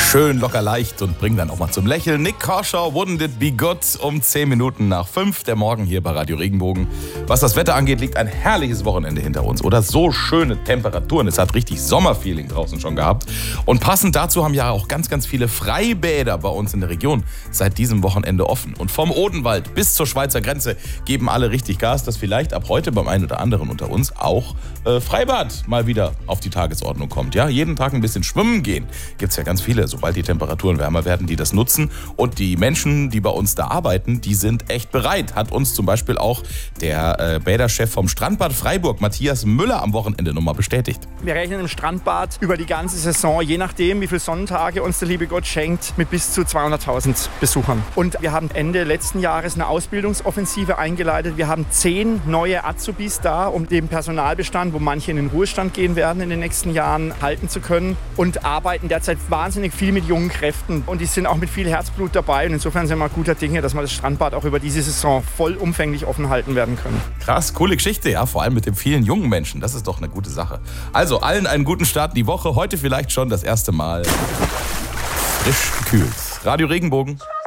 Schön locker leicht und bringen dann auch mal zum Lächeln. Nik Kershaw, Wouldn't It Be Good, um 10 Minuten nach 5 der Morgen hier bei Radio Regenbogen. Was das Wetter angeht, liegt ein herrliches Wochenende hinter uns. Oder so schöne Temperaturen. Es hat richtig Sommerfeeling draußen schon gehabt. Und passend dazu haben ja auch ganz, ganz viele Freibäder bei uns in der Region seit diesem Wochenende offen. Und vom Odenwald bis zur Schweizer Grenze geben alle richtig Gas, dass vielleicht ab heute beim einen oder anderen unter uns auch Freibad mal wieder auf die Tagesordnung kommt. Ja, jeden Tag ein bisschen schwimmen gehen. Gibt's ja ganz viele, sobald die Temperaturen wärmer werden, die das nutzen. Und die Menschen, die bei uns da arbeiten, die sind echt bereit. Hat uns zum Beispiel auch der Bäderchef vom Strandbad Freiburg, Matthias Müller, am Wochenende nochmal bestätigt. Wir rechnen im Strandbad über die ganze Saison, je nachdem, wie viele Sonnentage uns der liebe Gott schenkt, mit bis zu 200.000 Besuchern. Und wir haben Ende letzten Jahres eine Ausbildungsoffensive eingeleitet. Wir haben 10 neue Azubis da, um den Personalbestand, wo manche in den Ruhestand gehen werden in den nächsten Jahren, halten zu können. Und arbeiten derzeit wahnsinnig viel mit jungen Kräften. Und die sind auch mit viel Herzblut dabei. Und insofern sind wir guter Dinge, dass wir das Strandbad auch über diese Saison vollumfänglich offen halten werden können. Krass, coole Geschichte, ja, vor allem mit den vielen jungen Menschen. Das ist doch eine gute Sache. Also allen einen guten Start in die Woche. Heute vielleicht schon das erste Mal frisch gekühlt. Radio Regenbogen.